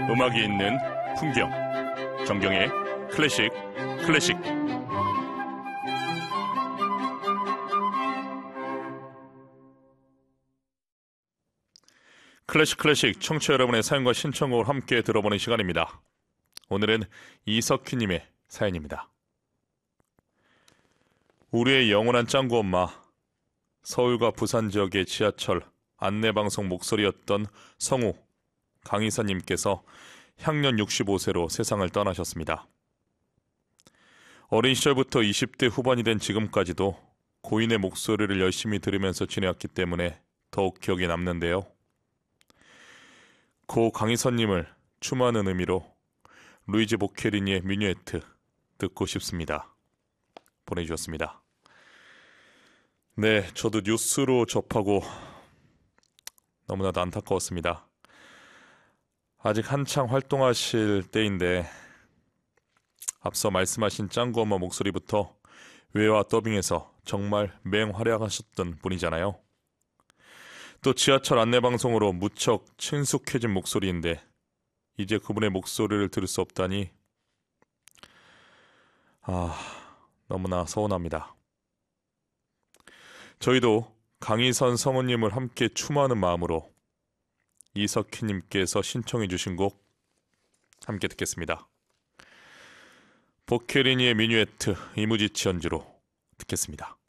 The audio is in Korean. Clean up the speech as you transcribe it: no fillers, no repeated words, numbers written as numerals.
음악이 있는 풍경, 정경의 클래식 클래식. 클래식 클래식 청취자 여러분의 사연과 신청곡을 함께 들어보는 시간입니다. 오늘은 이석희님의 사연입니다. 우리의 영원한 짱구 엄마, 서울과 부산 지역의 지하철 안내방송 목소리였던 성우 강희선님께서 향년 65세로 세상을 떠나셨습니다. 어린 시절부터 20대 후반이 된 지금까지도 고인의 목소리를 열심히 들으면서 지내왔기 때문에 더욱 기억에 남는데요. 고 강희선님을 추모하는 의미로 루이지 보케리니의 미뉴에트 듣고 싶습니다. 보내주셨습니다. 네, 저도 뉴스로 접하고 너무나도 안타까웠습니다. 아직 한창 활동하실 때인데 앞서 말씀하신 짱구 엄마 목소리부터 외화 더빙에서 정말 맹활약하셨던 분이잖아요. 또 지하철 안내방송으로 무척 친숙해진 목소리인데 이제 그분의 목소리를 들을 수 없다니 너무나 서운합니다. 저희도 강희선 성우님을 함께 추모하는 마음으로 이석희님께서 신청해 주신 곡 함께 듣겠습니다. 보케리니의 미뉴에트 이무지치 연주로 듣겠습니다.